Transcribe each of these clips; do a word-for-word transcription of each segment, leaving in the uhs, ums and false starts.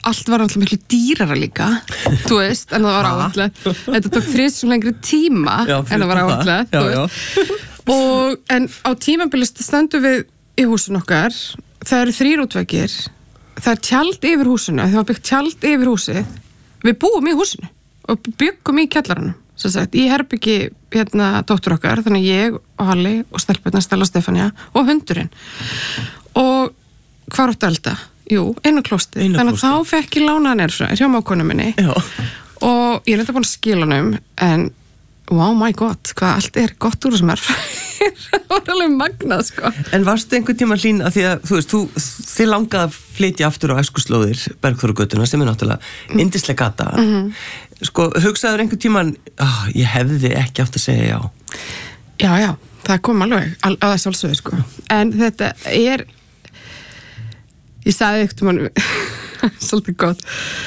allt var alltaf miklu dýrara líka þú veist, en það var áætlað þetta tók þrisvar lengri tíma já, en það var áætlað já, já. Og en á tímabilist stöndum við í húsinu okkar það eru þrír útveggir það er tjald yfir húsinu, það var byggt tjald yfir húsið við búum í húsinu og byggum í kjallaranum sem sagt, í herbyggi hérna dóttur okkar, þannig ég og Halli og stelpurnar Stella og Stefania og hundurinn og hvar áttu elda? Jú, einu klósti þannig að þá fekk ég lánaðan er hjá mákonu minni já. Og ég er enda búin að skila hennum en wow my god, hvað allt er gott úr þessum erfræðir það var alveg magnað sko En varstu einhvern tíma Hlín að því að þú veist, þú, þið langaði að flytja aftur á æskuslóðir Bergþórugötuna sem er náttúrulega mm. yndisleg gata mm-hmm. Sko, hugsaður einhvern tíman oh, ég hefði ekki átt að segja já Já, já, það kom alveg al, að það sjálfsögðu sko en þetta er ég sagði eitthvað mann svolítið gott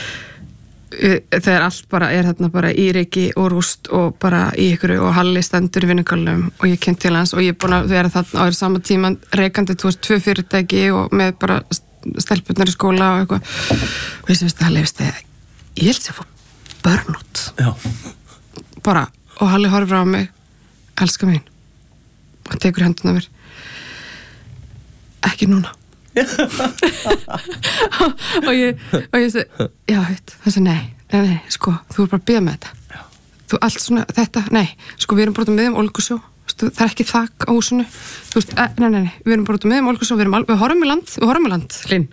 þegar allt bara er þarna bara í riki og rúst og bara í ykkur og Halli stendur í vinnugalunum og ég kynnt til hans og ég er búin að vera þarna á þér sama tíma reikandi þú veist tvö fyrirtæki og með bara stelpurnar í skóla og eitthvað og ég veist að Halli veist að ég held sér að fá börnút bara og Halli horfir á mig elska mín og tekur hendun af mér ekki núna og ég og ég segi, já, heit það segi, nei, nei, nei, sko, þú er bara að bíða með þetta já. Þú allt svona, þetta, nei sko, við erum bara út á miðjum Ólgusjó það er ekki þak á húsinu þú veist, nei, nei, nei, við erum bara út á miðjum Ólgusjó við, við horfum í land, við horfum í land, Hlín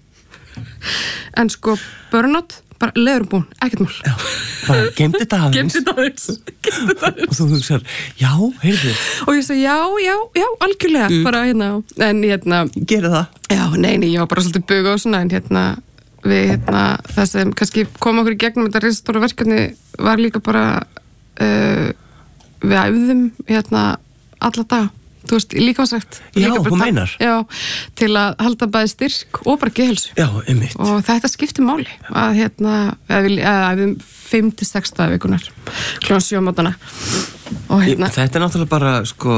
en sko, börnótt bara leður búin, ekkert mál já, bara gemdi þetta aðeins gemdi þetta aðeins og þú hugsaður, já, heyrðu og ég segi, já, já, já, algjörlega mm. bara hérna, en hérna gera það já, nei, nei, ég var bara svolítið buga og svona en hérna, við hérna það sem kannski kom okkur í gegnum þetta risastóra verkefni var líka bara uh, við æfðum hérna alla daga þú veist, líkamsrækt já, þú meinar já, til að halda bæði styrk og bara geðheilsu já, einmitt og þetta skiptir máli að hérna, að við æfum fimm til sex daga vikunar klukkan sjö á mótana og hérna ég, þetta er náttúrulega bara, sko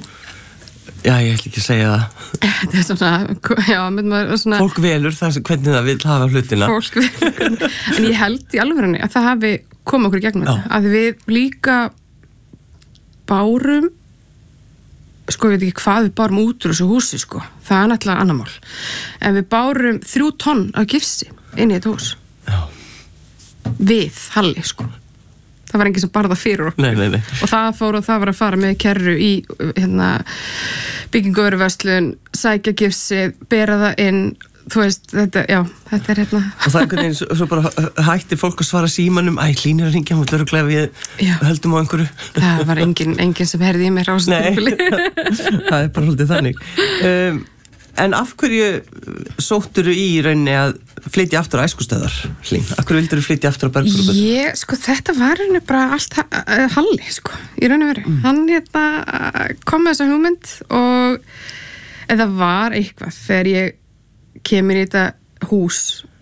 já, ég ætla ekki að segja það þetta er svona, já, með maður svona fólk velur það sem, hvernig það vil hafa hlutina fólk velur, en ég held í alvörunni að það hafi komið okkur í gegnum þetta, að við líka bárum sko, ég veit ekki hvað við bárum út úr þessu húsi, sko, það er náttúrulega annar mál en við bárum þrjú tonn af gifsi inn í þetta hús já. Við, Halli, sko það var enginn sem barða fyrir okkur nei, nei, nei. og það fór og það var að fara með kerru í hérna, bygginguverslun sækja gifsið, bera það inn þú veist, þetta, já, þetta er hérna og það er einhvern veginn, svo, svo bara hætti fólk að svara símanum, æ, Hlín er að ringja hún örugglega við höldum á einhverju það var enginn, enginn sem herði í mér á nei, það er bara svolítið þannig um, en af hverju sótturu í rauninni að flytja aftur á æskustöðar, Hlín? Af hverju vildur þú flytja aftur á Bergþórugötu? Ég, sko, þetta var henni bara allt uh, Halli, sko, í rauninni veru mm. hann hérna kom með þessa hugmynd og eða var eitthvað þegar ég kemur í þetta hús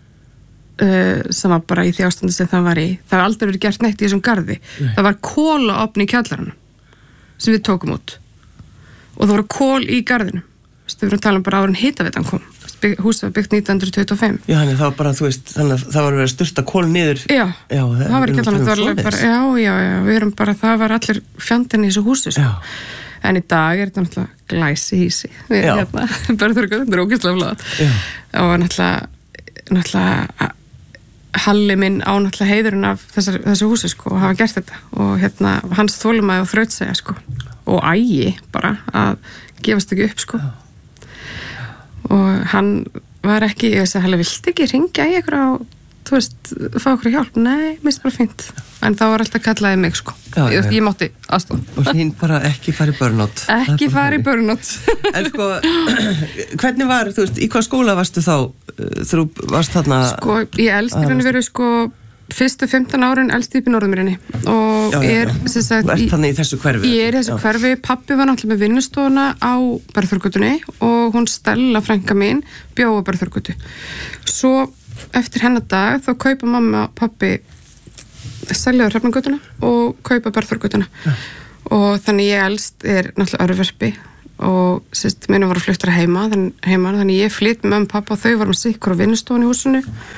uh, sem var bara í því ástandi sem það var í það var aldrei verið gert neitt í þessum garði Nei. Það var kólaofn í kjallaranum sem við tókum út og það voru kól í garðinu við vorum að tala um bara árin hitaveitan kom húsið var byggt nítján hundruð tuttugu og fimm já, þannig það var bara, þú veist, þannig að það var verið að sturta kól niður já, já það, það var í kjallaranum það var bara, já, já, já, við erum bara það var allir fjandinn í þessu húsi sko. En í dag er þetta náttúrulega glæsi hísi við hérna, Bergþórugötu, þetta er ógeðslega flott og náttúrulega náttúrulega Halli minn á náttúrulega heiðurinn af þessar, þessu húsi sko og hafa gert þetta og hérna hans þolinmæði og þrautsegja sko og ægi bara að gefast ekki upp sko Já. Og hann var ekki, ég veist að Halli vildi ekki ringja í ykkur á þú veist, fá okkur hjálp, nei, mér finnst bara fínt en þá var alltaf kallaði mig sko já, ég, ég, ég mátti aðstoð og Hlín bara ekki fari burnout ekki fari burnout en sko, hvernig var, þú veist, í hvað skóla varstu þá þegar þú varst þarna sko, ég elst í rauninu verið sko fyrstu fimmtán árin elst upp í Norðurmýrinni og já, já, já. er sem sagt, þú ert þannig í þessu hverfi ég er í þessu já. hverfi, pappi var náttúrulega með vinnustofuna á Bergþórugötunni og hún Stella frænka mín bjó á Bergþórugötu svo eftir hennar dag þá kaupa mamma og pappi selja á Hrafnagötuna og kaupa Bergþórugötuna ja. Og þannig ég elst er náttúrulega örverpi og sérst minnum var að fluttra heima, þann, heima þannig ég flytt með mamma og pappa og þau varum sikkur á vinnustofun í húsinu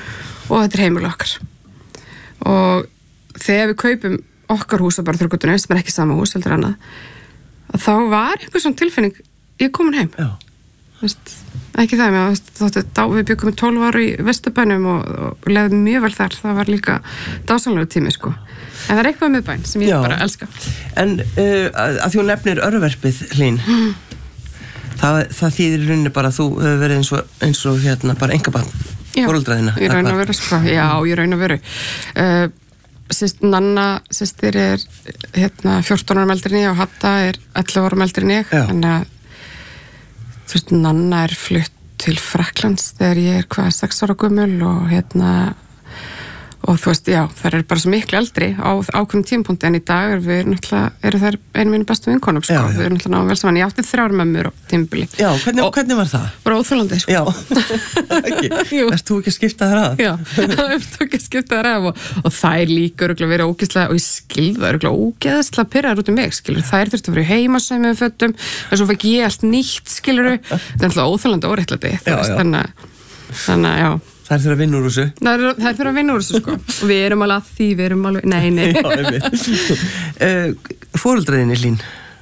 og þetta er heimil okkar og þegar við kaupum okkar hús á Barþjóðgötunni sem er ekki sama hús heldur annað þá var einhver svona tilfinning ég er komin heim Já. Vist, ekki það, mér, þóttu, þá, við byggum tólf ára í Vesturbænum og, og lefðum mjög vel þar, það var líka dásamlegur tími sko, en það er eitthvað með bæn sem ég Já. Bara elska. En uh, að því hún nefnir örverfið Hlín, mm. það, það þýðir í rauninni bara að þú hefur verið eins og, eins og hérna bara engabarn, foreldraðina. Já, ég raun að vera sko, já, ég raun að vera. Uh, sýst, Nanna, sýstir er hérna fjórtán ára eldri en ég og Hatta er ellefu ára eldri en ég, þannig að þú veist, Nanna er flutt til Frakklands þegar ég er hvað sex ára gömul og hérna og þú veist, já, þær eru bara svo miklu eldri á ákveðnum tímapunkti en í dag er við náttúrulega, eru þær einu mínu bestu vinkonum sko, já, já. Við erum náttúrulega náðum vel saman, ég átti þrjár mömmur á tímabili. Já, hvernig, og, hvernig var það? Bara óþolandi sko. Já, ekki, erst þú ekki að skipta þær að? Já, erst þú ekki að skipta þær að og, og þær líka öruglega verið ógeðslega og ég skilða öruglega ógeðslega pyrraðar út um mig, skilur, þær þurftu að vera heimasæmi með fötum, en svo fekk ég allt nýtt, skilur, það er náttúrulega óþolandi óréttlæti, þú veist, þannig að, já. Það er að vinna úr þessu. Það er fyrir að vinna úr þessu, sko. Og við erum alveg að því, við erum alveg, nei, nei. Já, uh, Foreldraðinni, Hlín?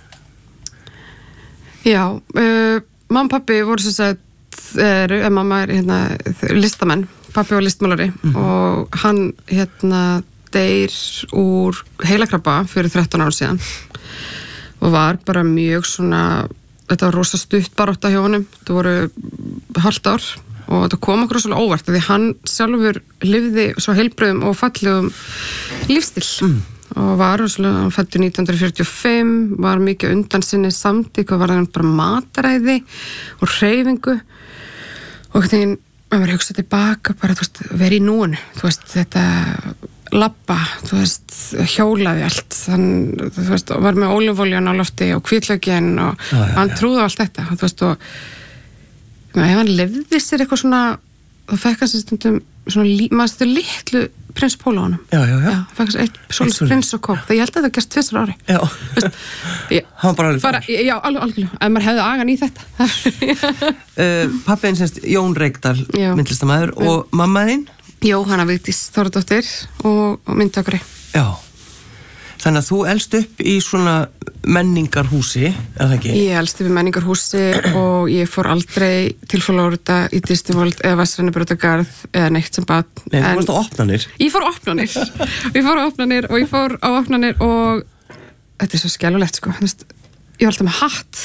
Já, uh, mamma og pappi voru sem sagt, er, mamma er hérna, listamenn, pappi var listmálari mm. og hann hérna deyr úr heilakrabba fyrir þrettán ára síðan og var bara mjög svona, þetta var rosa stutt barátta hjá honum, þetta voru hálft ár. Og þetta kom okkur svolítið óvart því hann sjálfur lifði svo heilbrigðum og fallegum lífstíl mm. og var svolítið, hann fæddur nítján hundruð fjörutíu og fimm, var mikið undan sinni samtík og var hann bara mataræði og hreyfingu og þegar maður hugsaði tilbaka bara, þú veist, verið í núinu, þú veist, þetta labba, þú veist, hjólaði allt, hann, þú veist, var með ólífóljan á lofti og hvítlaugin og já, já, hann já. Trúði á allt þetta, þú veist, og ef hann lefði sér eitthvað svona þá fekk hann sér stundum svona lí, maður setur litlu prins Póla á honum já, já, já, já fekk hann eitt svolítið prins og kók þegar ég held að það gerst tvisvar ári já, ég, hann bara alveg fara, já, alveg, alveg, ef maður hefði agan í þetta uh, pappiðin semst Jón Reykdal myndlistamæður og mammaðinn Jóhanna Vigdís Þóradóttir og, og myndtökari já, þannig að þú elst upp í svona menningarhúsi, er það ekki? Ég elst upp í menningarhúsi og ég fór aldrei til Flórída í Disney World eða Vestrænibrautagarð eða neitt sem bad. Nei, þú varst á opnanir? Ég fór á opnanir. Ég fór á opnanir og ég fór á opnanir og þetta er svo skellulegt sko, þú veist, ég var alltaf með hatt.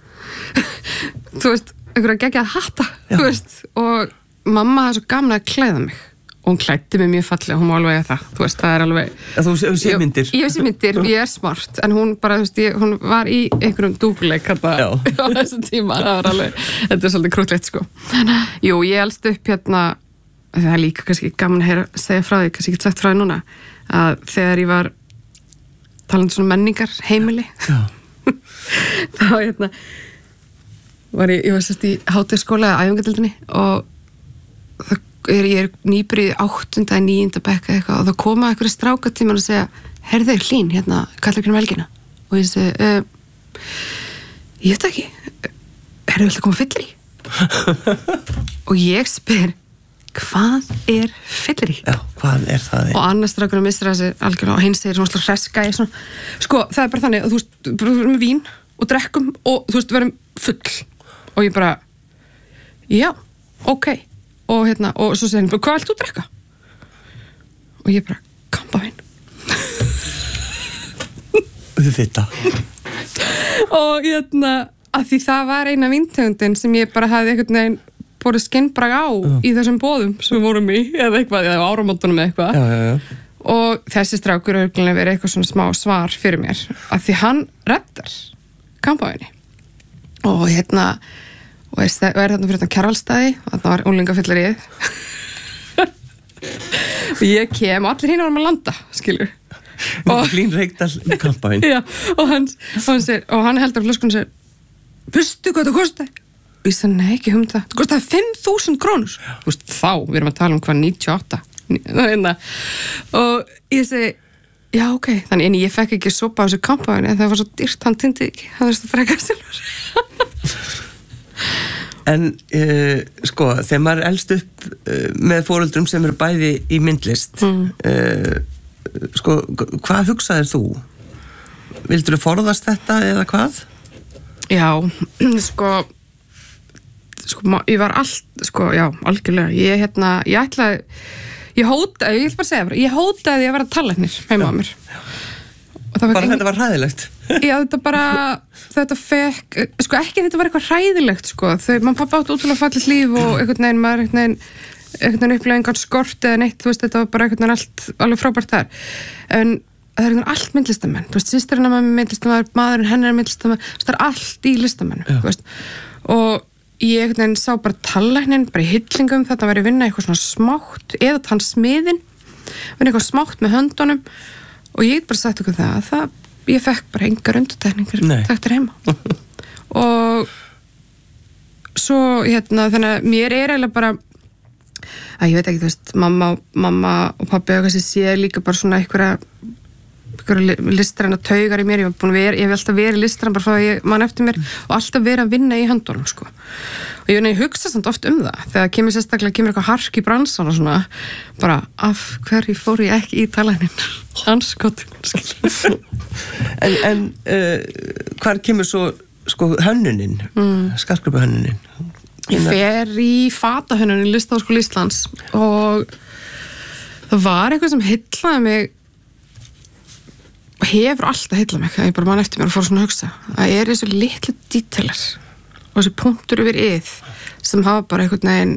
Þú veist, einhverja geggjað hatta, já. Þú veist, og mamma hafði svo gaman að klæða mig. Og hún klæddi mig mjög fallega, hún má alveg að það, þú veist, það er alveg... Þú sé myndir? Ég, ég sé myndir, ég er smart, en hún bara, þú veist, ég, hún var í einhverjum dúkuleik hérna á þessu tíma, það var alveg, þetta er svolítið krútlegt, sko. Jú, ég elst upp hérna, það er líka kannski gaman að heyra, segja frá því, kannski ekki sagt frá því núna, að þegar ég var talandi svona menningar, heimili, þá hérna, var ég, ég var sérst í hátíðaskóla eða æfingadeildinni og það Er, ég er nýbrið áttunda eða níunda bekka eitthvað og þá koma einhverju strákatíman og segja herðu Hlín, hérna, kallar ekki um helgina og ég segi uh, ég veit ekki herðu, viltu koma fyllir í? Og ég spyr hvað er fyllir í? Já, hvað er það? Og annars strákurinn mistur þessi algjörlega og hinn segir svona slúr hreska sko, það er bara þannig að þú veist, við verum með vín og drekkum og þú veist, við verum full og ég bara já, ok og hérna, og svo segir hann, hvað vilt þú drekka? Og ég bara, kampavín. Þú þetta. Og hérna, að því það var eina víntegundin sem ég bara hafði einhvern veginn borið skinnbrag á já. Í þessum boðum sem við vorum í, eða eitthvað, eða áramótunum eða eitthvað. Já, já, já. Og þessi strákur er örgulega verið eitthvað svona smá svar fyrir mér, að því hann reddar kampavíni. Og hérna, og er, er þarna fyrir þetta Kjarvalsstaði og það var unglingafyllarið og ég kem og allir hinn var með að landa, skilur og Hlín Reykdal kampavín já, og hann, og hann segir og hann heldur á flöskunni og segir veistu hvað það kostaði? Og ég sagði, nei, ekki um það það kostaði fimm þúsund krónur þú veist, þá, við erum að tala um hvað níutíu og átta og ég segi já, ok, þannig en ég fekk ekki sopa á þessu kampavín en það var svo dýrt, hann týndi ekki það var svo frekar silfur En uh, sko, þegar maður elst upp uh, með foreldrum sem eru bæði í myndlist mm. uh, sko, hvað hugsaðir þú? Vildur þú forðast þetta eða hvað? Já, sko sko, ég var allt, sko, já, algjörlega ég, hérna, ég ætlaði ég hótaði, ég vil bara segja ég hótaði að vera tannlæknir heima á mér bara ein... þetta var hræðilegt já, þetta bara, þetta fekk sko ekki þetta var eitthvað hræðilegt sko þau, mann pappa átt útrúlega fallið líf og einhvern veginn, maður einhvern veginn einhvern veginn upplega engan skort eða neitt, þú veist, þetta var bara einhvern veginn allt alveg frábært þar, en það er einhvern veginn allt myndlistamenn, þú veist, systirinn að maður myndlistamenn, maðurinn hennar myndlistamenn, það er allt í listamenn, þú veist, og ég einhvern veginn sá bara tannlæknin, bara í hyllingum, þetta var að vinna eitthvað svona smátt, eða tannsmiðin, vinna eitthvað smátt með höndunum og ég bara sagt okkur það, það ég fekk bara engar undirtekningar þekktir heima og svo hérna, þannig að mér er eiginlega bara að ég veit ekki, þú veist, mamma, mamma og pabbi og þessi sé líka bara svona einhverja listræna taugar í mér, ég hef búin að vera ég hef alltaf verið listræn bara frá að ég mann eftir mér og alltaf verið að vinna í höndunum sko og ég, ég hugsa samt oft um það þegar kemur sérstaklega, kemur eitthvað hark í bransan og svona, bara af hverju fór ég ekki í tannlæknin anskotin en, en uh, hvar kemur svo sko hönnunin mm. skartgripa hönnunin ég fer í fatahönnunin í Listaháskóla Íslands og það var eitthvað sem heillaði mig og hefur alltaf heillað mig, ég bara mann eftir mér og fór svona að hugsa, það er þessu litlu dítelar og þessu punktur yfir yð sem hafa bara einhvern veginn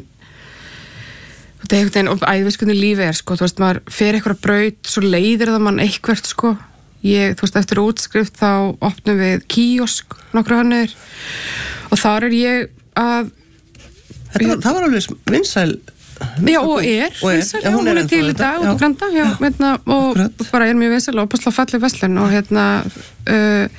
þetta er einhvern veginn og æðvis hvernig lífið er sko, þú veist, maður fer eitthvað braut, svo leiðir það mann eitthvert sko, ég, þú veist, eftir útskrift þá opnum við kíosk nokkru hannir og þar er ég að Þetta, ég, það var alveg vinsæl Já, og er, og er. Vinsæl, já, hún er, er til í dag út á Granda, já, hérna, og Akkurat. Bara er mjög vinsæl og opaslega falleg verslun og hérna uh,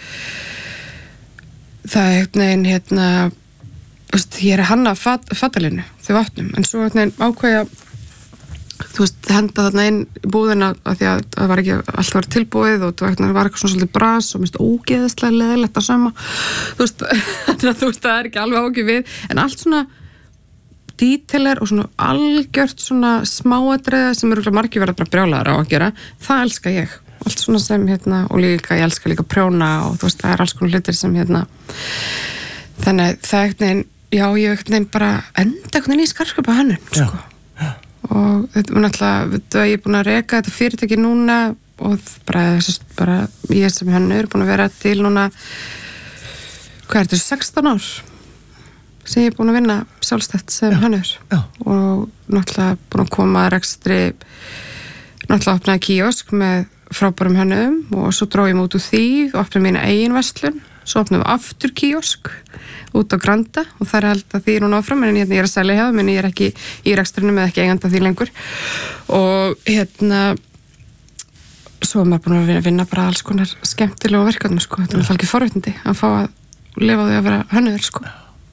það er hérna, hérna veist, ég er að hanna fat, fatalinu þau vatnum, en svo hérna ákveðja þú veist, henda þarna inn í búðina að því að það var ekki allt var tilbúið og það var eitthvað svona svolítið bras og minnst ógeðislega leðilegt að sama þú veist, þú veist, það er ekki alveg ágið við, en allt svona dítelar og svona algjört svona smáatriða sem eru margir verið bara brjálaðar á að gera, það elska ég allt svona sem hérna, og líka ég elska líka prjóna og þú veist, það er alls konar hlutir sem hérna þannig það er eitthvað, já, ég er eitthvað bara enda eitthvað í skartgripa hönnun sko. Og þetta er náttúrulega ég er búin að reka þetta fyrirtæki núna og bara, bara ég sem hönnur er búin að vera til núna hvað er þetta, sextán ár sem ég er búin að vinna sjálfstætt sem hönnur og náttúrulega búin að koma að rekstri náttúrulega opnaði kíosk með frábærum hönnum og svo dróð ég út úr því og opnaði mína eigin verslun, svo opnaði við aftur kíosk út á Granda og það er held að því er núna áfram en ég er að selja hjá menn ég er ekki í rekstrunum eða ekki eigandi því lengur og hérna svo er maður búin að vinna, vinna bara alls konar skemmtilega verkefnum sko, þetta er náttúrulega ekki forréttindi að fá að lifa því að vera hönnuður sko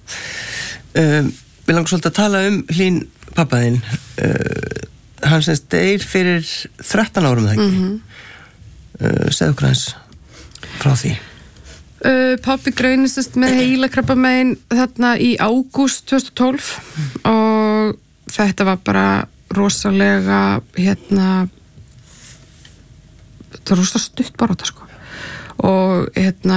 Um, við langar svolítið að tala um Hlín pappaðinn uh, hann sem deyr fyrir þrettán árum það ekki mm-hmm. uh, segðu okkur eins frá því uh, Pabbi greinistist með heilakrabbamein þarna í ágúst tvö þúsund og tólf mm. og þetta var bara rosalega hérna þetta var rosalega stutt barátta sko og hérna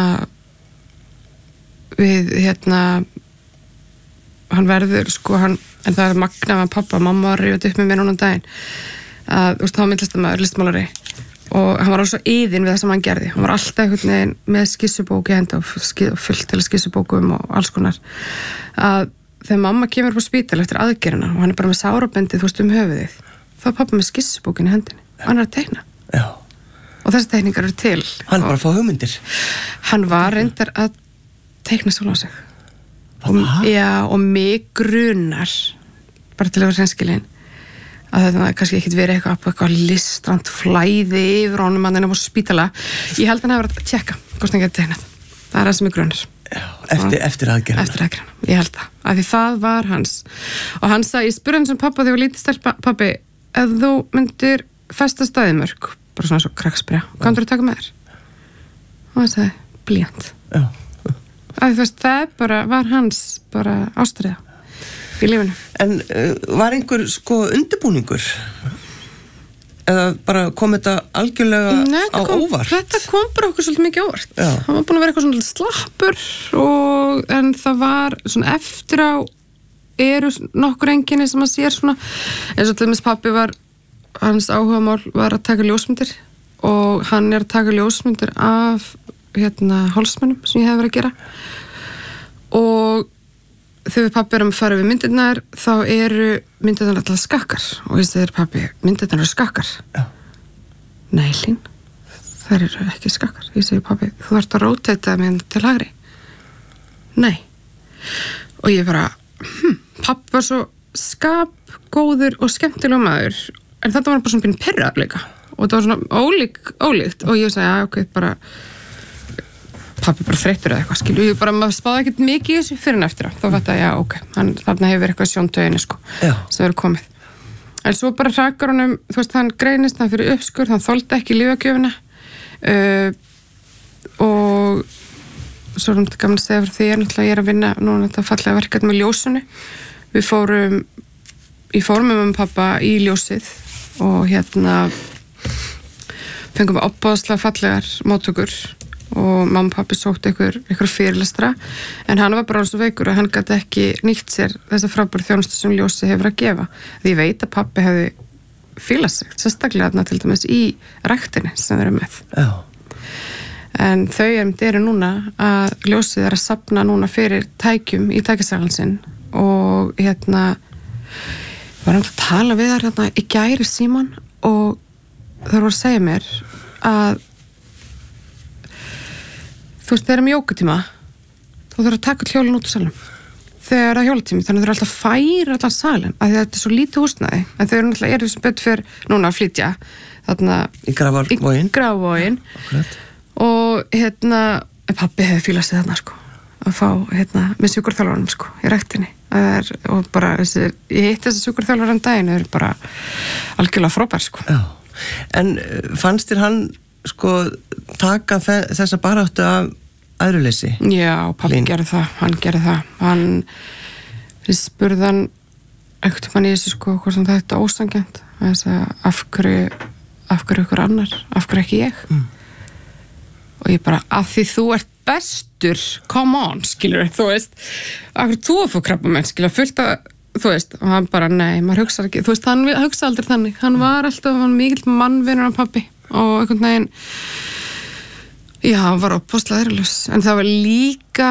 við hérna hann verður sko hann, en það er magna með pappa, mamma var rifið upp með mér núna um daginn að, þú veist, hann var myndlistamæður, listmálari og hann var alveg íðinn við það sem hann gerði hann var alltaf einhvern veginn með skissubók í henda og fullt til skissubókum og alls konar að þegar mamma kemur upp á spítal eftir aðgerina og hann er bara með sárabendið, þú veist, um höfuðið þá er pappa með skissubókin í hendinni og hann er að teikna Já. og þessi teikningar eru til hann var að fá hugmyndir hann var reyndar að teikna sjálf á sig og, já, og mig grunar bara til að vera hreinskilin að þetta kannski ekkit verið eitthvað, eitthvað listrand flæði yfir honum að hann er á spítala ég held að hann hefur verið að tjekka hvort hann getur tegnað, það er það sem mig grunar já, eftir, eftir aðgerðina eftir aðgerðina, ég held það, af því það var hans og hann sagði, ég spurði hann sem pappa þegar ég var lítið stelpa, pappi, ef þú myndir festa staðimörk, bara svona svo krakksprja, hvað myndir þú taka með þér? Og hann sagði, blýjant já að þú veist, það bara var hans bara ástriða í lífinu. En uh, var einhver sko undirbúningur? Eða bara kom þetta algjörlega Nei, þetta á kom, óvart? Þetta kom bara okkur svolítið mikið óvart. Já. Það var búin að vera eitthvað svona slappur og, en það var svona eftir á eru nokkur einkenni sem að sér svona eins og til dæmis pabbi var hans áhugamál var að taka ljósmyndir og hann er að taka ljósmyndir af hérna hálsmönnum sem ég hef verið að gera og þegar pabbi erum að fara við myndirnar þá eru myndirnar alltaf skakkar og ég segir pabbi, myndirnar eru skakkar Já. Nei, Hlín þær eru ekki skakkar, ég segir pabbi þú ert að róteita mynd til hægri Nei og ég bara, hm, pabbi var svo skapgóður og skemmtilega maður en þetta var bara svona pínu pirrað líka og þetta var svona ólík, ólíkt og ég sagði, já, ok, bara pabbi bara þreyttur eða eitthvað, skilju, ég bara maður spáði ekkert mikið í þessu fyrir en eftir þá þetta, já, ok, hann, þarna hefur eitthvað sjóntöginni sko, já. Sem verið komið en svo bara hrakar honum þú veist, hann greinist, hann fyrir uppskurð hann þoldi ekki lyfjagjöfina uh, og svo er hann gaman að segja fyrir því ég er náttúrulega, ég er að vinna núna þetta fallega verkefni með ljósinu við fórum ég fórum með mamma og pappa í ljósið og hérna fengum við opbóðslega fallegar móttökur og mamma og pappi sóttu ykkur, ykkur fyrirlestra en hann var bara alveg svo veikur að hann gæti ekki nýtt sér þessa frábæru þjónustu sem ljósið hefur að gefa því ég veit að pappi hefði fílað sig, sérstaklega þarna til dæmis í ræktinni sem við erum með Já. En þau eru núna að ljósið er að safna núna fyrir tækjum í tækjasalinn og hérna var hann að tala við þar hérna í gæri síman og þau voru að segja mér að þú veist, þegar er með jókatíma þú þurfa að taka hjólinn út úr salnum þegar það er hjólatími, þannig þau eru alltaf að færa allan salin, af því að þetta er svo lítið húsnæði en þau eru náttúrulega, eru sem betur fyrir núna að flytja þarna í Grafarvoginn í Grafarvoginn og hérna, pabbi hefur fílað sig þarna sko, að fá hérna með sjúkurþjálfaranum sko, í ræktinni er, og bara, þessi, ég hitt þessi sjúkurþjálfaran daginn, þau eru bara algjörlega frábær sko. Já, en fannst þér hann sko taka þessa baráttu af æðruleysi? Já, pabbi gerði það, hann gerði það hann, við spurðan ekkert mann í þessu sko hvort sem þetta er ósanngjarnt af hverju af hverju ykkur annar, af hverju ekki ég mm. og ég bara, af því þú ert bestur, come on skilur, þú veist, af hverju þú að fá krabbamein, skilur, fullt að þú veist, og hann bara, nei, maður hugsa ekki þú veist, hann hugsa aldrei þannig, hann var alltaf hann mikill mannvinur af pabbi og einhvern veginn já, hann var opaslega eðrilaus en það var líka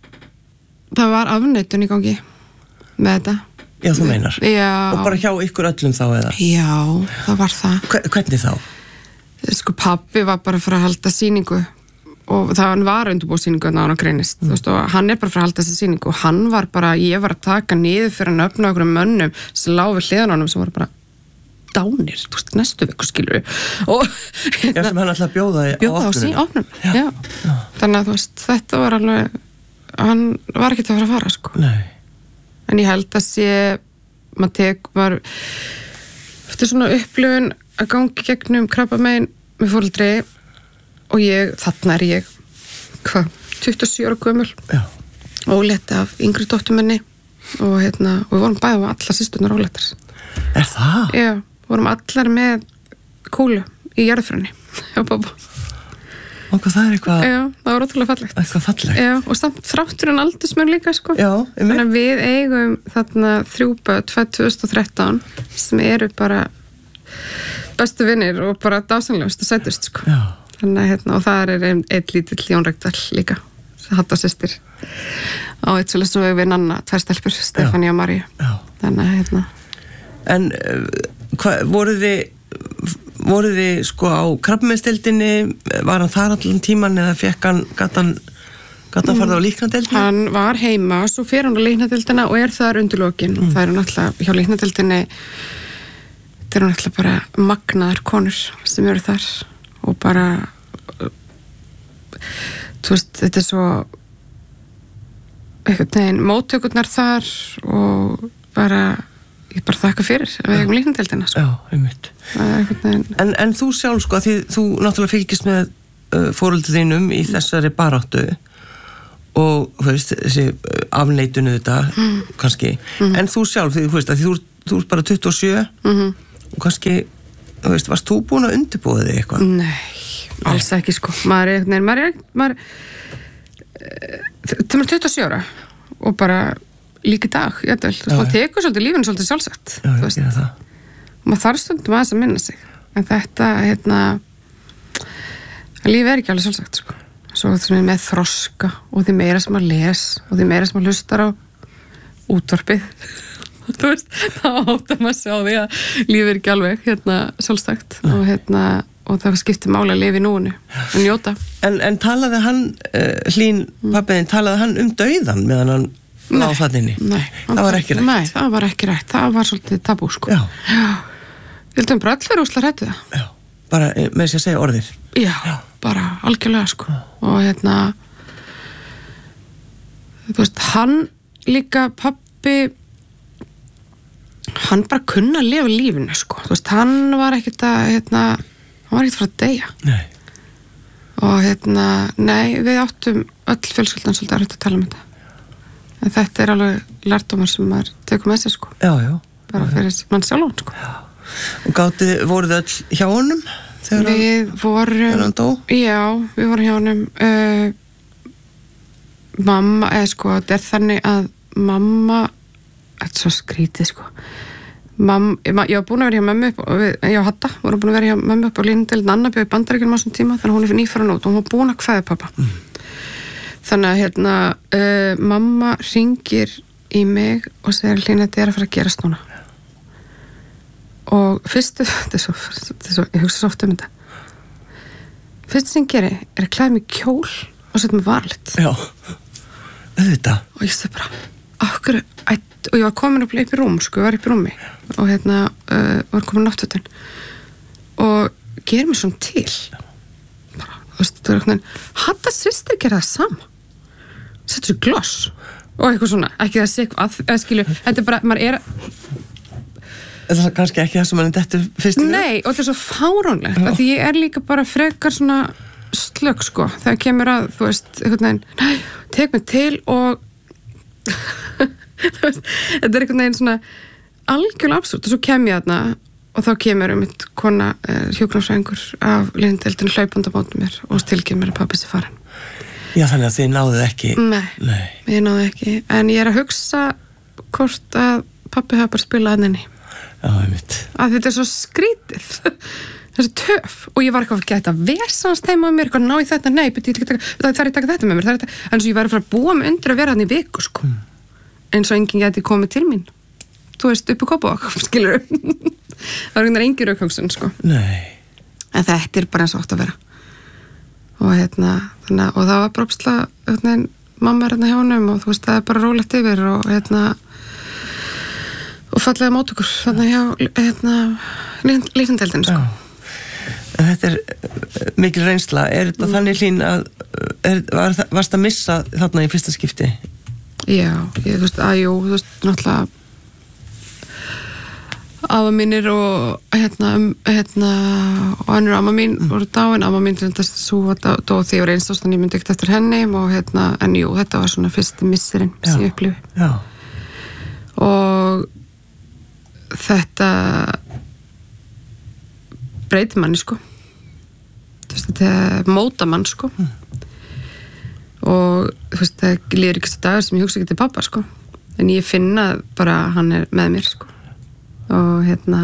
það var afneitun í gangi með þetta Já, þú meinar? Já. Og bara hjá ykkur öllum þá eða? Já, það var það Hvernig þá? Sko, pabbi var bara fyrir að halda sýningu og það hann var undirbúið sýningu en það hann greinist mm. þú veist, og hann er bara fyrir að halda þessi sýningu og hann var bara, ég var að taka niður fyrir hann öfna okkur mönnum sem lág við hliðan á honum sem voru bara dánir, þú veist, næstu viku skilur og Já, sem hann alltaf bjóðaði bjóða á sín, opnum já. Já. Já. Þannig að þú veist, þetta var alveg hann var ekki að fara að fara sko Nei. En ég held að sé maður tek, maður eftir svona upplifun að gangi gegnum krabbamein með foreldri og ég, þarna er ég hvað, tuttugu og sjö ára gömul ólétt af yngri dóttur minni og hérna, og við vorum bæði á alla systurnar óléttar Er það? Já, vorum allar með kúlu í jarðfrunni og bóba. Og það er eitthvað... Já, það var ótrúlega fallegt. Eitthvað fallegt. Já, og samt þráttur en aldursmör líka, sko. Já, um Þannig að við eigum þarna þrjú börn tvö þúsund og þrettán sem eru bara bestu vinnir og bara dásanlegust og sætust, sko. Já. Þannig að, hérna, og það er einn ein lítill Jón Rekdal líka. Hatta systir. Á eitt svolítið svo við Nanna, tvær stelpur, Stefáníu og Maríu. Já. Þannig að, hérna... En hvað, voruð þið voruð þið sko á krabbameinsdeildinni, var hann þar allan tíman eða fekk hann, gat hann gat hann farið á líknadeildina? Hann var heima, svo fer hann á líknadeildina og er þar undir lokin mm. og það eru náttúrulega hjá líknadeildinni það eru náttúrulega bara magnaðar konur sem eru þar og bara þú veist, þetta er svo eitthvað neginn móttökurnar þar og bara ég bara þakka fyrir að við hefum líknadeildina sko. Já, einmitt. En, en þú sjálf sko, því þú náttúrulega fylgist með uh, foreldri þínum í þessari baráttu og þú veist, þessi afneitunu þetta, mm. kannski mm. en þú sjálf, þú veist, að þú, þú ert bara tuttugu og sjö mm. og kannski þú veist, varst þú búin að undirbúa þig eitthvað? Nei, alls ekki sko maður er, nei, maður er maður, það er tuttugu og sjö ára og bara líka í dag, ég veit vel maður tekur svolítið lífinu svolítið sjálfsagt já, ég gera það maður þarf stundum aðeins að minna sig en þetta, hérna lífið er ekki alveg sjálfsagt sko svo þetta sem er með þroska og því meira sem maður les og því meira sem maður hlustar á útvarpið þú veist, þá áttar maður sjá því að lífið er ekki alveg hérna sjálfsagt og hérna og það skiptir máli að lifa í núinu og njóta. En, en talaði hann uh, Hlín, pappiðinn, talaði hann um dauðan meðan hann lá þarna inni? Nei, það var ekki rætt. Nei, það var ekki rætt, það var svolítið tabú sko. Já. Já. Ég held um bara öll verið úsla hrættu það. Já, bara með þess að segja orðið. Já, Já. bara algjörlega sko. Já. Og hérna þú veist, hann líka pappi hann bara kunna að lifa lífinu sko. Þú veist, hann var ekkert að hérna, hann var ekkert frá að deyja. Nei. Og hérna, nei, við áttum öll fjölskyldan svolítið að reyta að tala um þetta. En þetta er alveg lærdómar sem maður tekur með sér sko. Já, já. Bara fyrir mann sjálfan sko. Já. Og gátti, voruð öll hjá honum? Við vorum... Þegar hann dó? Já, við vorum hjá honum. Uh, mamma, eða sko, þetta er þannig að mamma, þetta er svo skrítið sko. Mamma, ég var búin að vera hjá mömmu upp, við, ég og Hatta, vorum búin að vera hjá mömmu upp á Línudeild, Anna bjó í Bandaríkjunum á þessum tíma, þannig að hún er nýfarin út og hún var búin að kveðja pappa. Mm. Þannig að hérna, uh, mamma hringir í mig og segir Hlín, þetta er að fara að gerast núna. Og fyrstu, þetta er svo, þetta er svo ég hugsa svo oft um þetta. Fyrstu sem ég geri er að klæða mig í kjól og setja mig varlit. Já, auðvitað. Og ég stið bara, af hverju, og ég var komin upp í rúm, sko, ég var upp í rúmi og hérna, uh, var komin náttúttin og ger mér svona til. Bara, þú veist, þú er eitthvað, Hatta systir gera það sama. Settur sér gloss og eitthvað svona, ekki það sé eitthvað, eða skilju, þetta er bara, maður er Það er kannski ekki það sem mann dettur fyrst í Nei, og þetta er svo fáránlegt að því ég er líka bara frekar svona slögg, sko, þegar kemur að þú veist, einhvern veginn, nei, tek mig til og þú veist, þetta er einhvern veginn svona algjörlega absúrt og svo kem ég þarna og þá kemur um eitt kona eh, hjúkrafsfræðingur af Líndeildinu hlaupandi á móti mér og tilkynir mér að pabbi sé farin. Já, þannig að þið náðuð ekki Nei, Nei. ég náðu ekki en ég er að hugsa hvort að pabbi hafa bara spilað hann inni Já, einmitt. Að þetta er svo skrítið þessi töf og ég var eitthvað að geta vesast heima á mér, eitthvað ná í þetta, nei beti, taka, það er að taka þetta með mér það er þetta, en svo ég var að fara að búa mig undir að vera hann í viku sko. mm. eins og enginn geti komið til mín þú veist, upp í Kópavog, skilur það var einhvern engin raukvöngsun sko. Nei. En þetta er bara eins og átt að vera og hérna þannig, og það var bara opsla hérna, mamma er hérna hjá honum og þú veist, það er bara rólegt yfir og hérna og fallega mótukur þannig hjá hérna, Líndeildinu sko. En þetta er mikil reynsla er þetta mm. þannig Hlín að er, var, varst að missa þarna í fyrsta skipti? Já, ég þú veist að jú, þú veist náttúrulega afa mínir og hérna, hérna og önnur amma mín mm. voru dáin, amma mín þetta svo dó því og reynst ástand ég myndi ekkert eftir henni og hérna, en jú, þetta var svona fyrsti missirinn sem ég upplifi Já. Og þetta breytir manni sko þú veist þetta móta mann sko mm. og þú veist það líður ekki svo dagar sem ég hugsa ekki til pappa sko en ég finna bara hann er með mér sko og hérna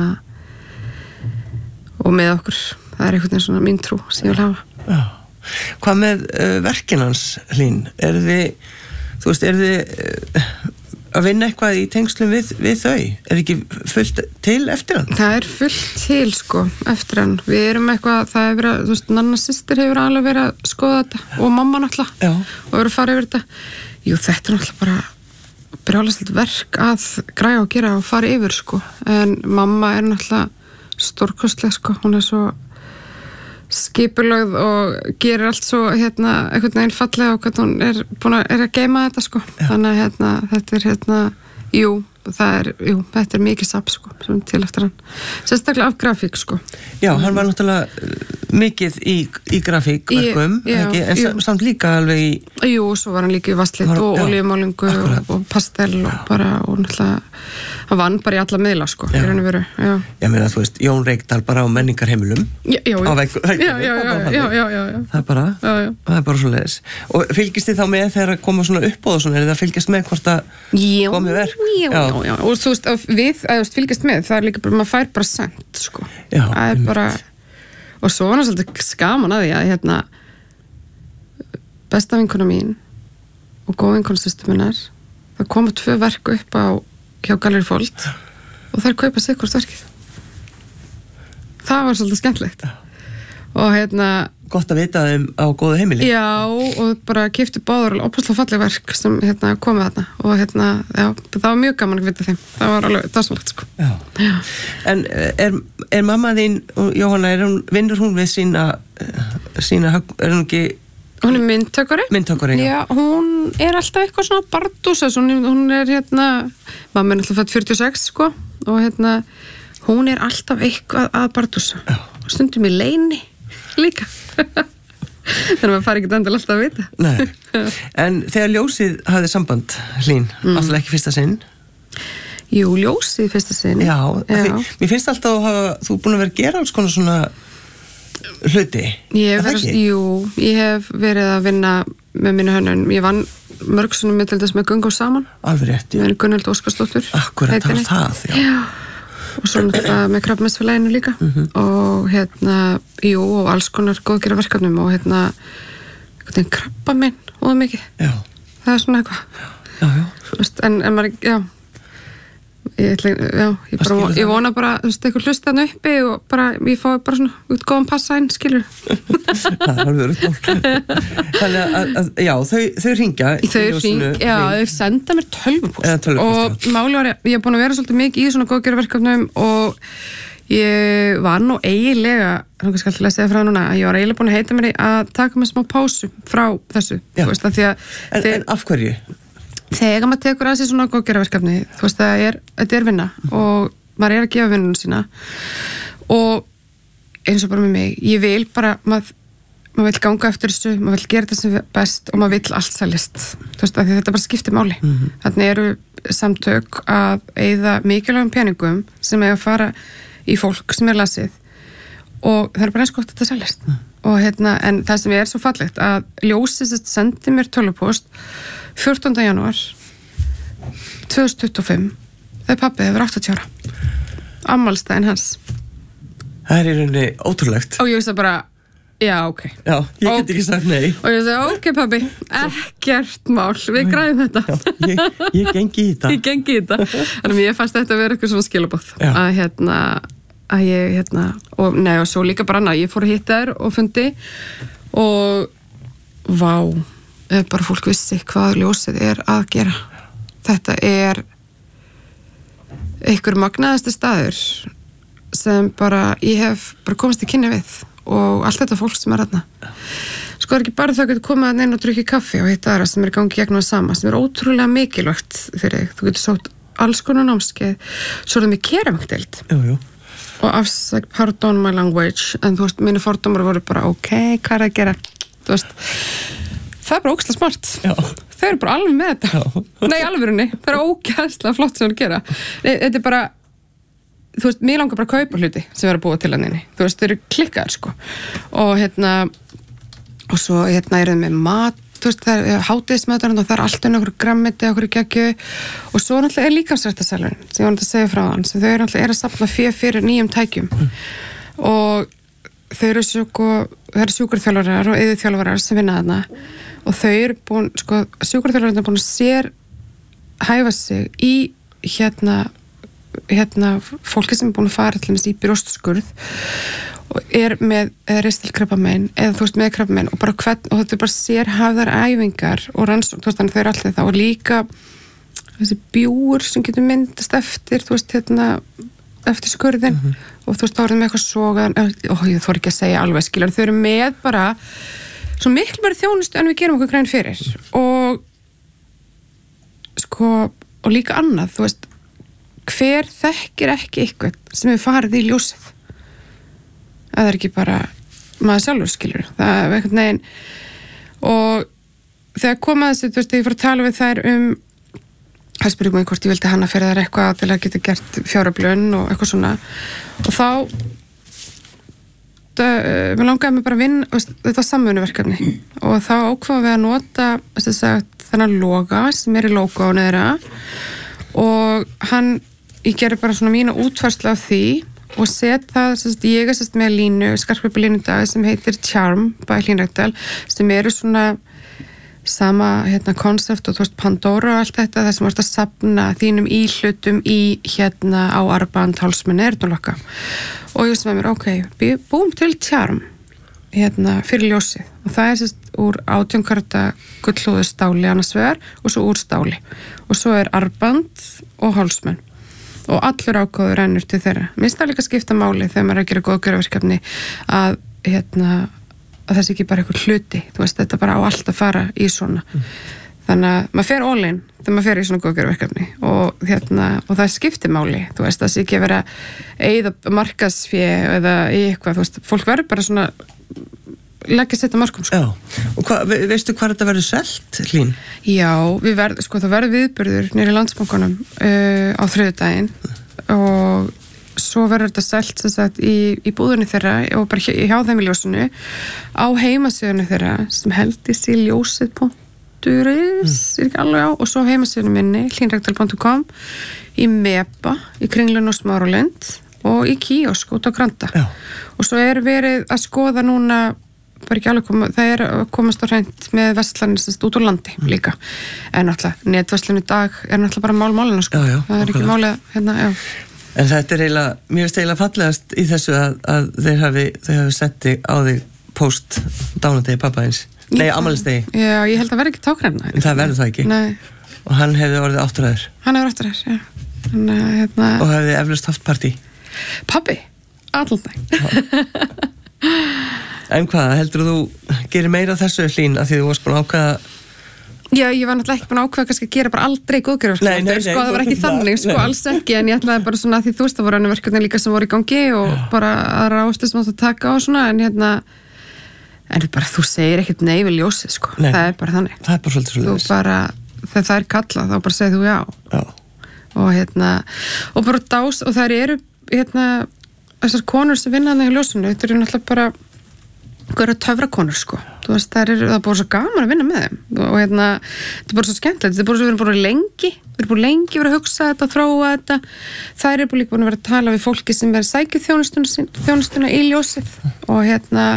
og með okkur það er einhvern veginn svona mín trú sem ég vil hafa Já. Hvað með uh, verkin hans Hlín er þið þú veist er þið uh, að vinna eitthvað í tengslum við, við þau er ekki fullt til eftir hann? Það er fullt til sko eftir hann við erum eitthvað, það hefur verið þú veist, Nanna systir hefur alveg verið að skoða þetta og mamma náttúrulega og verið að fara yfir þetta jú þetta er náttúrulega bara brjálast verk að græja og gera og fara yfir sko en mamma er náttúrulega stórkostleg sko, hún er svo skipulögð og gerir allt svo hérna einhvern veginn fallega og hvernig hún er búin að, er að geyma þetta sko Já. Þannig að hérna, þetta er hérna jú, það er, jú, þetta er mikið sapp sko sem til eftir hann, sérstaklega af grafík sko Já, hann var náttúrulega mikið í, í grafíkverkum, ekki? En jú. Samt líka alveg í... Jú, svo var hann líka í vasslit var, og olíumálingu og, og pastel og bara, og náttúrulega, hann vann bara í alla miðla, sko, í raun og veru, já. Ég meina, þú veist, Jón Reykdal bara á menningarheimilum. Já, já, já. Veg, veg, já, já, já, já, já, já, já. Það er bara, já, já. Það er bara svo leiðis. Og fylgist þið þá með þegar að koma svona upp og svona, er það fylgist með hvort að komi verk? Já, já, já, já. Og þú veist, við, að þú veist, fylgist með, það er líka bara, maður fær bara sent, sko. Já, það er bara... Og svo var hann svolítið skaman að því að hérna besta vinkona mín og góð vinkona systur minnar, það koma tvö verk upp á hjá Gallery Fold og þær kaupa sig hvort verkið. Það var svolítið skemmtilegt. Og hérna... Gott að vita þeim á góðu heimili. Já, og bara keypti báður óbúslega falleg verk sem hérna komið þarna og hérna, já, það var mjög gaman að vita þeim. Það var alveg dásamlegt, sko. Já. já. En er, er mamma þín, Jóhanna, er hún, vinnur hún við sína, sína, er hún ekki... Hún er myndtökari. Myndtökari, já. Já, hún er alltaf eitthvað svona bardúsa, hún, hún er hérna, mamma er alltaf fætt fjörutíu og sex, sko, og hérna, hún er alltaf eitthvað að bardúsa. Já. Stundum í leyni líka. Þannig að maður fari ekki endal alltaf að vita. Nei. En þegar ljósið hafði samband, Hlín, mm. alltaf ekki fyrsta sinn? Jú, ljósið fyrsta sinn. Já, Já. Því, mér finnst alltaf að hafa, þú búin að vera að gera alls konar svona hluti. Ég hef verið, jú, ég hef verið að vinna með minni hönnun. Ég vann mörg svona með til þess með Göngu saman. Alveg rétt, já. Með Gunnhild Óskarsdóttur. Akkurat, það var það, já. Já. Og svo náttúrulega með Krabbameinsfélaginu líka mm-hmm. og hérna, jú, og alls konar góðgera verkefnum og hérna einhvern veginn krabbamein og það mikið. Já. Það er svona eitthvað. Já, já. Veist, en, en maður, já, ég, já, ég, bara, ég vona bara, þú veist, eitthvað hlusta þarna uppi og bara, ég fái bara svona út góðan passa inn, skilur. Það er alveg verið. Þannig að, að, já, þau, þau ringja. Þau ringja, já, þau senda mér tölvupóst. Og máli var, ég hef búin að vera svolítið mikið í svona góðgerðarverkefnum og ég var nú eiginlega, þannig skal ég segja frá núna, að ég var eiginlega búin að heita mér í að taka mig smá pásu frá þessu. Já, þú veist, að því að en, þeir, en af hverju? Þegar maður tekur að sér svona góðgerðarverkefni, þú veist, það er, þetta er vinna og maður er að gefa vinnunum sína og eins og bara með mig, ég vil bara, maður, maður vil ganga eftir þessu, maður vil gera þetta sem best og maður vil allt sælist, þú veist, að þetta bara skiptir máli. Mm-hmm. Þannig eru samtök að eyða mikilvægum peningum sem eiga að fara í fólk sem er lasið og það er bara eins gott að þetta sælist. Mm. Og hérna, en það sem er svo fallegt að ljósið sendi mér tölvupóst fjórtánda janúar tvö þúsund tuttugu og fimm þegar pabbi hefur áttatíu ára afmælisdaginn hans. Það er í rauninni ótrúlegt. Og ég veist að bara, já, ok. Já, ég get ekki sagt nei. Og ég veist að, ok pabbi, ekkert mál, við græðum þetta. Já, ég, ég gengi í þetta. Ég gengi í þetta. Þannig að ég fannst þetta að vera eitthvað svona skilabóð. Að hérna, að ég, hérna, og nei, og svo líka bara annað, ég fór að hitta þær og fundi og vá, ef bara fólk vissi hvað ljósið er að gera. Þetta er einhver magnaðasti staður sem bara, ég hef bara komist í kynni við og allt þetta fólk sem er þarna. Sko er ekki bara það að getur komið að neina og drukja kaffi og hitta aðra sem er í gangi gegnum það sama, sem er ótrúlega mikilvægt fyrir þig. Þú getur sótt alls konar námskeið, svo er það með keramikdeild. Jú, jú. Og afsæk, pardon my language, en þú veist, mínu fordómar voru bara, ok, hvað er að gera? Þú veist, það er bara ógeðslega smart. Já. Þau eru bara alveg með þetta. Já. Nei, alvörunni. Það er ógeðslega flott sem það gera. Nei, þetta er bara, þú veist, mér langar bara að kaupa hluti sem er að búa til henni. Þú veist, þau eru klikkaðar, sko. Og hérna, og svo, hérna, er það með mat, þú veist, það er hádegismaturinn og það er alltaf einhverju grammiti, einhverju geggju og svo náttúrulega er líkamsræktarsalurinn sem ég vann að segja frá hann, sem þau eru náttúrulega er að safna fé fyrir nýjum tækjum mm. og þau eru sjúku, það eru sjúkurþjálfarar og yfirþjálfarar sem vinna þarna og þau eru búin, sko, sjúkurþjálfararnir er búin að sér hæfa sig í hérna hérna fólki sem er búin að fara til þess í brjóstskurð og er með ristilkrabbamein eða þú veist með krabbamein og bara hvern, og þetta er bara sérhæfðar æfingar og rannsókn, þú veist þannig þau eru alltaf það og líka þessi bjúur sem getur myndast eftir, þú veist hérna eftir skurðin mm-hmm. og þú veist þá er það með eitthvað sogan, og ég þori ekki að segja alveg skilur, þau eru með bara svo miklu bara þjónustu en við gerum okkur grein fyrir og sko, og líka annað, þú veist hver þekkir ekki eitthvað sem hefur farið í ljósið að það er ekki bara maður sjálfur skilur það er eitthvað neginn og þegar kom að þessi, þú veist, ég fór að tala við þær um það spyrir mig hvort ég vildi hana fyrir þær eitthvað til að geta gert fjárablun og eitthvað svona og þá það, mér langaði mig bara að vinna þetta var samvinnuverkefni og þá ákvað við að nota sagt, þennan loga sem er í logoinu þeirra og hann, ég gerir bara svona mína útfærslu af því og set það, sagt, ég er sest, með línu, skarkveipi línu dag sem heitir Charm by Hlín Rekdal sem eru svona sama hérna konsept og þú veist Pandora og allt þetta það sem vorst að safna þínum íhlutum í hérna á arband hálsmenni erðnulokka og ég sem að mér ok, búum til Charm hérna fyrir ljósið og það er sérst úr átjánkarta gullhúðu stáli annars vegar og svo úr stáli og svo er arband og hálsmenn og allur ágóður rennur til þeirra mér finnst það líka skipta máli þegar maður er að gera góðgerðarverkefni að hérna að það sé ekki bara eitthvað hluti, þú veist, þetta bara á allt að fara í svona. Mm. Þannig að maður fer all in þegar maður fer í svona góðgerðarverkefni og, hérna, og það skiptir máli, þú veist, það sé ekki að vera eyða markaðsfé eða í eitthvað, þú veist, fólk verður bara svona leggja sitt á mörkum, sko. Já, og hva, veistu hvað þetta verður selt, Hlín? Já, við verðum, sko, það verður viðburður nýri Landsbankanum uh, á þriðjudaginn og svo verður þetta selt sem sagt í, í búðunni þeirra og bara hjá þeim í ljósinu á heimasíðunni þeirra sem heldist í ljósið punktur is mm. er ekki alveg á og svo heimasíðunni minni hlínrekdal punktur com í Meba, í Kringlun og Smáralind og í kiosk út á Granda Já. Og svo er verið að skoða núna bara ekki alveg koma, það er að komast á hreint með verslanir sem út úr landi mm. líka en náttúrulega netverslun í dag er náttúrulega bara mál-málina sko já, já, það er ekki málið hérna, já En þetta er eiginlega, mér finnst eiginlega fallegast í þessu að, að þeir hafi, þeir hafi setti á þig post dánadegi pappaðins, nei, afmælisdegi. Já, ég held að verði ekki tákræfna. En það verður það ekki. Nei. Og hann hefði orðið áttræður. Hann hefði áttræður, já. Hann, hérna... Og hefði eflaust haft partí. Pabbi, allan dag. En hvað, heldur þú gerir meira af þessu Hlín að því þú varst búin að ákveða Já, ég var náttúrulega ekki búin að ákveða kannski að gera bara aldrei góðgerðarverkefni, sko, það var ekki þannig, sko, alls ekki, en ég ætlaði bara svona því þú veist, það voru enn verkefni líka sem voru í gangi og Já. Bara aðra áherslu sem átt að taka á svona, en hérna, en bara þú segir ekkert nei við ljósið, sko, nei. Það er bara þannig. Það er bara svolítið svolítið. Þú bara, þegar það er kallað, þá bara segir þú já. Já. Og hérna, og bara dás, og þær eru, hérna, þessar konur sem vinna þarna í ljósinu, þetta eru náttúrulega bara hverja töfrakonur sko þú veist það er, það er bara svo gaman að vinna með þeim og hérna, þetta er bara svo skemmtilegt þetta er bara svo, við erum bara lengi við erum bara lengi verið að hugsa þetta, þróa þetta það er bara líka búin að vera að tala við fólki sem verið sækið þjónustuna, þjónustuna í ljósið og hérna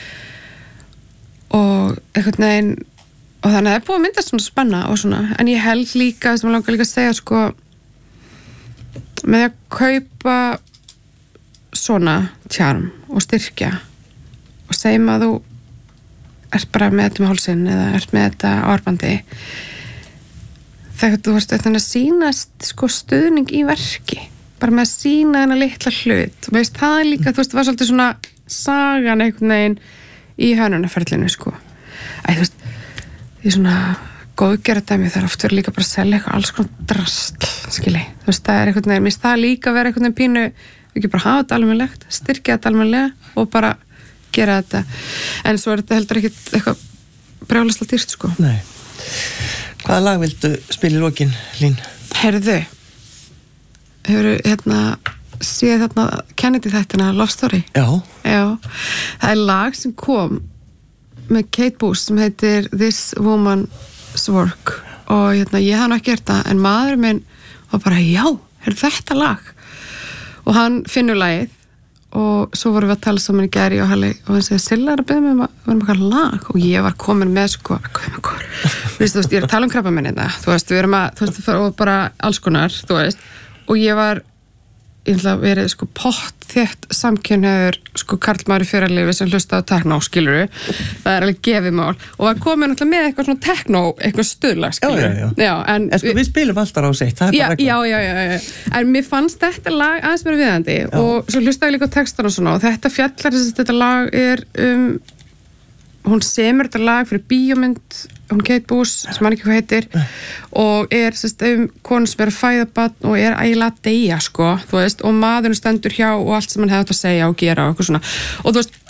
og einhvern veginn og þannig að það er búin að mynda svona spanna og svona, en ég held líka sem ég langar líka að segja sko með að kaupa svona Charm og styrkja og segjum að þú ert bara með þetta með hálsinn eða ert með þetta á árbandi þegar þú veist þetta að sýnast sko stuðning í verki bara með að sýna þennan litla hlut og veist það er líka, þú veist það var svolítið svona sagan einhvern veginn í hönnunarferlinu sko Æ, þú veist, því svona góðgerðardæmi þar oft verður líka bara að selja eitthvað alls konar drasl, skilji þú veist það er einhvern veginn, mér finnst það líka að vera einhvern veginn pínu, við ekki bara hafa þetta almennilegt styrkja þetta almennilega og bara gera þetta, en svo er þetta heldur ekkit eitthvað brjálæslega dýrt sko. Nei. Hvaða lag vildu spila í lokin, Hlín? Heyrðu hefur hérna séð þarna Kennedy þættina Love Story? Já. Já. Það er lag sem kom með Kate Bush sem heitir This Woman's Work og hérna ég hafði nú ekki gert það en maður minn var bara já, heyrðu þetta lag og hann finnur lagið og svo vorum við að tala saman í gæri og Halli og hann segði, Silla er að byrja með að vera með eitthvað lag og ég var komin með sko, hvað með hvað þú veist, ég er að tala um krabbamein þetta þú veist, við erum að, þú veist, og bara alls konar, þú veist, og ég var ég ætla að verið sko pott þétt samkynhauður sko karlmaður í fyrrarlifi sem hlusta á techno, skiluru það er alveg gefið mál og það komið náttúrulega með eitthvað svona techno, eitthvað stuðlag, skiluru já, já, já. Já, en, en sko við spilum alltaf á sitt, það er já, bara eitthvað já, já, já, já, en mér fannst þetta lag aðeins mér viðandi já. Og svo hlustaði líka á textan og svona og þetta fjallar þess að þetta lag er um hún semur þetta lag fyrir bíómynd hún Kate Bush, sem hann ekki hvað heitir og er sérst um konu sem er að fæða barn og er ægilega að deyja sko, þú veist, og maðurinn stendur hjá og allt sem hann hefði átt að segja og gera og eitthvað svona og þú veist,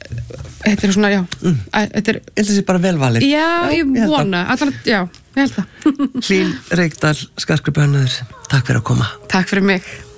þetta er svona, já mm. þetta er, þetta sé bara velvalið. Já, já ég, ég vona, allan, já, ég held það. Hlín Reykdal, skartgripahönnuður, takk fyrir að koma. Takk fyrir mig.